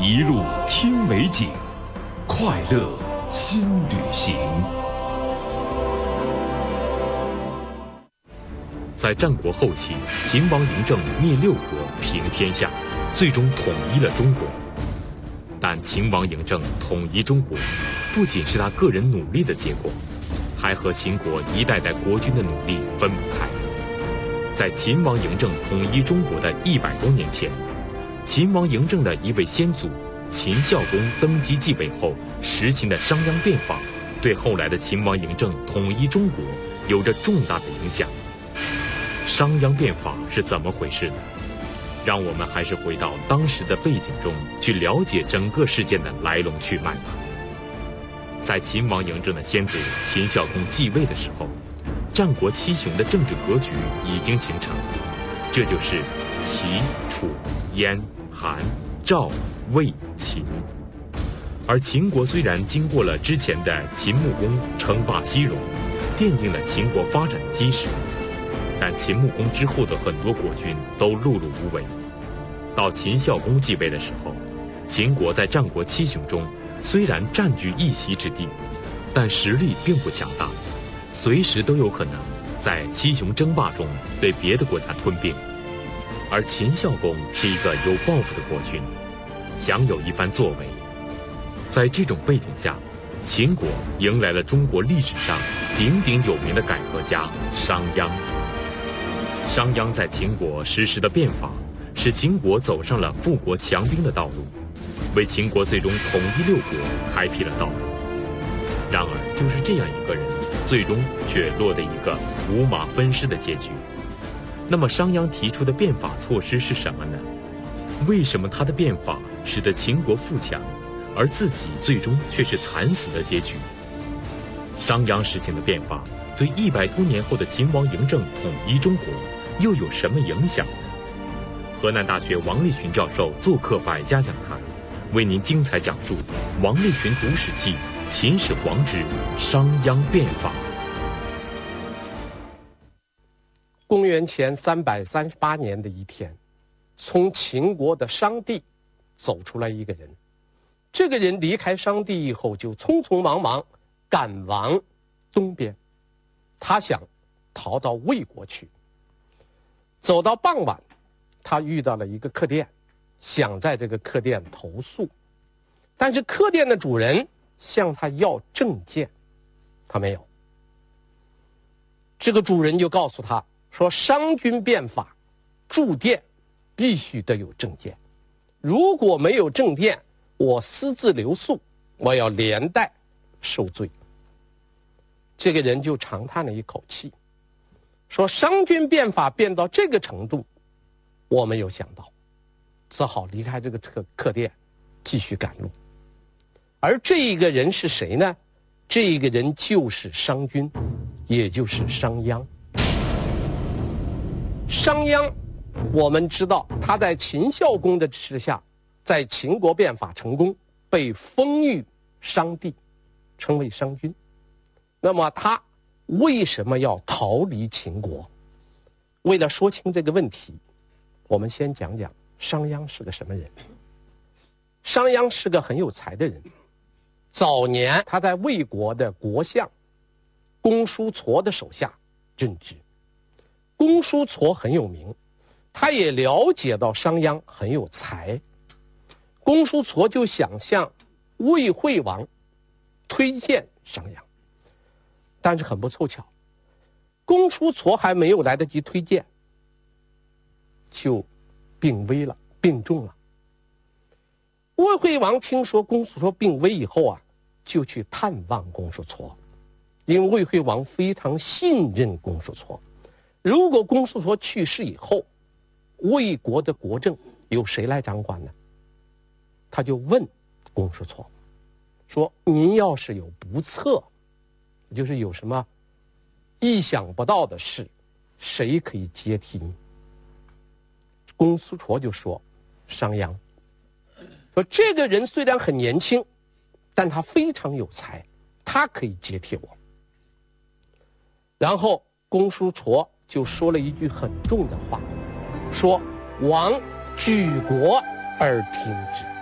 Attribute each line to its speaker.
Speaker 1: 一路听美景，快乐新旅行。
Speaker 2: 在战国后期，秦王嬴政灭六国，平天下，最终统一了中国。但秦王嬴政统一中国，不仅是他个人努力的结果，还和秦国一代代国君的努力分不开。在秦王嬴政统一中国的100多年前，秦王嬴政的一位先祖秦孝公登基继位后实行的商鞅变法，对后来的秦王嬴政统一中国有着重大的影响。商鞅变法是怎么回事呢？让我们还是回到当时的背景中去了解整个事件的来龙去脉吧。在秦王嬴政的先祖秦孝公继位的时候，战国七雄的政治格局已经形成，这就是齐、楚、燕、韩、赵、魏、秦。而秦国虽然经过了之前的秦穆公称霸西戎，奠定了秦国发展的基石，但秦穆公之后的很多国君都碌碌无为。到秦孝公继位的时候，秦国在战国七雄中虽然占据一席之地，但实力并不强大，随时都有可能在七雄争霸中被别的国家吞并。而秦孝公是一个有抱负的国君，想有一番作为。在这种背景下，秦国迎来了中国历史上鼎鼎有名的改革家商鞅。商鞅在秦国实施的变法，使秦国走上了富国强兵的道路，为秦国最终统一六国开辟了道路。然而，就是这样一个人，最终却落得一个五马分尸的结局。那么，商鞅提出的变法措施是什么呢？为什么他的变法使得秦国富强，而自己最终却是惨死的结局？商鞅实行的变法对100多年后的秦王嬴政统一中国又有什么影响呢？河南大学王立群教授做客百家讲坛，为您精彩讲述王立群读史记秦始皇之商鞅变法。
Speaker 3: 公元前338年的一天，从秦国的商地走出来一个人。这个人离开商地以后，就匆匆忙忙赶往东边，他想逃到魏国去。走到傍晚，他遇到了一个客店，想在这个客店投宿，但是客店的主人向他要证件，他没有。这个主人就告诉他说，商君变法，住店必须得有证件，如果没有证件，我私自留宿，我要连带受罪。这个人就长叹了一口气，说商君变法变到这个程度，我没有想到，只好离开这个客店，继续赶路。而这一个人是谁呢？这一个人就是商君，也就是商鞅。商鞅，我们知道他在秦孝公的支持下，在秦国变法成功，被封于商地，称为商君。那么他为什么要逃离秦国？为了说清这个问题，我们先讲讲商鞅是个什么人。商鞅是个很有才的人。早年他在魏国的国相公叔痤的手下任职。公叔痤很有名，他也了解到商鞅很有才。公叔痤就想向魏惠王推荐商鞅，但是很不凑巧，公叔痤还没有来得及推荐，就病危了，病重了。魏惠王听说公叔痤病危以后啊，就去探望公叔痤，因为魏惠王非常信任公叔痤。如果公叔痤去世以后，魏国的国政由谁来掌管呢？他就问公叔痤说，您要是有不测，就是有什么意想不到的事，谁可以接替你？公叔痤就说商鞅，说这个人虽然很年轻，但他非常有才，他可以接替我。然后公叔痤就说了一句很重的话，说王举国而听之。